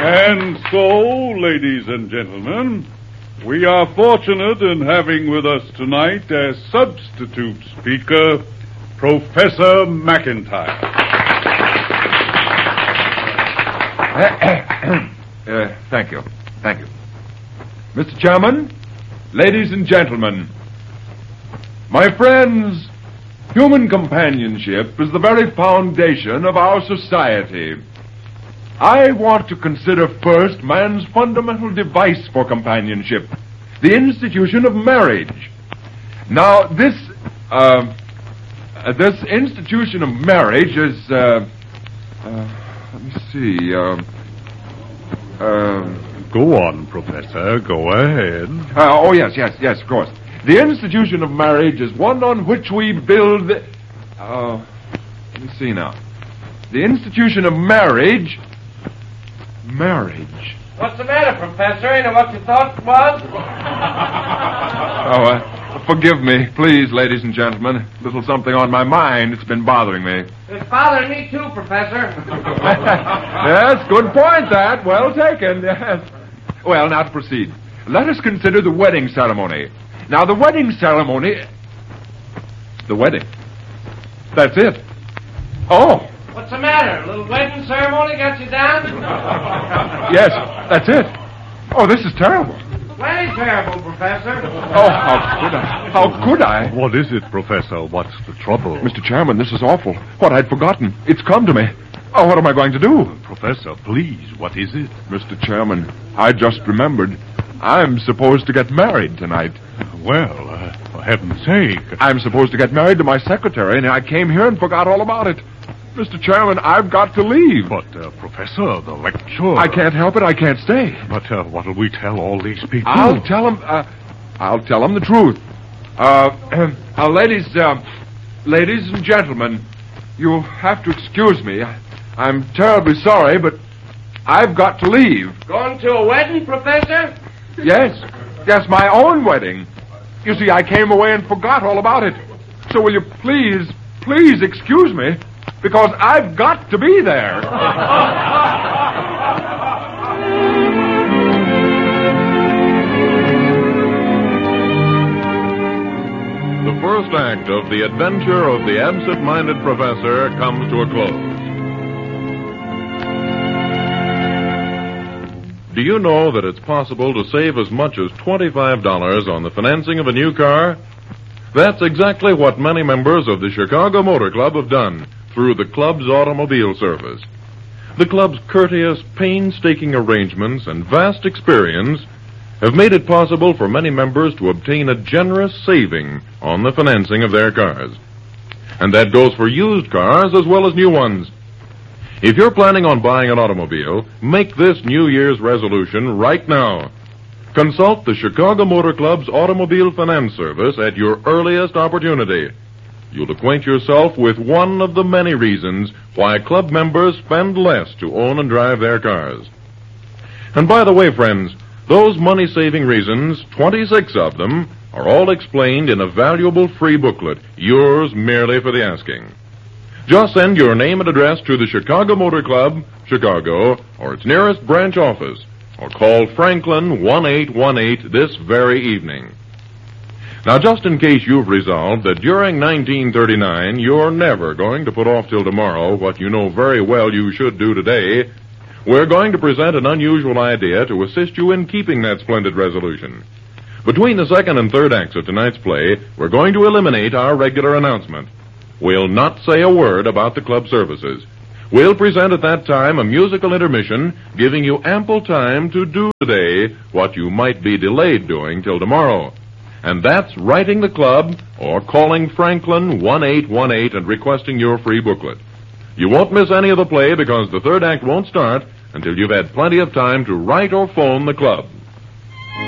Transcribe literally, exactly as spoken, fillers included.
And so, ladies and gentlemen, we are fortunate in having with us tonight as substitute speaker, Professor McIntyre. uh, thank you. Thank you. Mister Chairman, ladies and gentlemen, my friends, human companionship is the very foundation of our society. I want to consider first man's fundamental device for companionship, the institution of marriage. Now, this, uh, uh, this institution of marriage is, uh, uh, let me see, uh, uh, Go on, Professor. Go ahead. Uh, oh, yes, yes, yes, of course. The institution of marriage is one on which we build... Uh, let me see now. The institution of marriage... Marriage. What's the matter, Professor? Ain't it what you thought it was? Oh, uh, forgive me, please, ladies and gentlemen. A little something on my mind. It's been bothering me. It's bothering me too, Professor. Yes, good point, that. Well taken, yes. Well, now to proceed. Let us consider the wedding ceremony. Now, the wedding ceremony... The wedding. That's it. Oh. What's the matter? A little wedding ceremony got you down? Yes, that's it. Oh, this is terrible. Very terrible, Professor. Oh, how could I? How could I? What is it, Professor? What's the trouble? Mister Chairman, this is awful. What I'd forgotten. It's come to me. Oh, what am I going to do? Professor, please, what is it? Mister Chairman, I just remembered. I'm supposed to get married tonight. Well, uh, for heaven's sake. I'm supposed to get married to my secretary, and I came here and forgot all about it. Mister Chairman, I've got to leave. But, uh, Professor, the lecture... I can't help it. I can't stay. But uh, what'll we tell all these people? I'll tell them... Uh, I'll tell them the truth. Uh, uh, ladies, uh, ladies and gentlemen, you'll have to excuse me. I'm terribly sorry, but I've got to leave. Going to a wedding, Professor? Yes. Yes, my own wedding. You see, I came away and forgot all about it. So will you please, please excuse me? Because I've got to be there. The first act of the adventure of the absent-minded professor comes to a close. Do you know that it's possible to save as much as twenty-five dollars on the financing of a new car? That's exactly what many members of the Chicago Motor Club have done through the club's automobile service. The club's courteous, painstaking arrangements and vast experience have made it possible for many members to obtain a generous saving on the financing of their cars. And that goes for used cars as well as new ones. If you're planning on buying an automobile, make this New Year's resolution right now. Consult the Chicago Motor Club's automobile finance service at your earliest opportunity. You'll acquaint yourself with one of the many reasons why club members spend less to own and drive their cars. And by the way, friends, those money-saving reasons, twenty-six of them, are all explained in a valuable free booklet, yours merely for the asking. Just send your name and address to the Chicago Motor Club, Chicago, or its nearest branch office, or call Franklin one eight one eight this very evening. Now, just in case you've resolved that during nineteen thirty-nine you're never going to put off till tomorrow what you know very well you should do today, we're going to present an unusual idea to assist you in keeping that splendid resolution. Between the second and third acts of tonight's play, we're going to eliminate our regular announcement. We'll not say a word about the club services. We'll present at that time a musical intermission, giving you ample time to do today what you might be delayed doing till tomorrow. And that's writing the club or calling Franklin one eight one eight and requesting your free booklet. You won't miss any of the play because the third act won't start until you've had plenty of time to write or phone the club.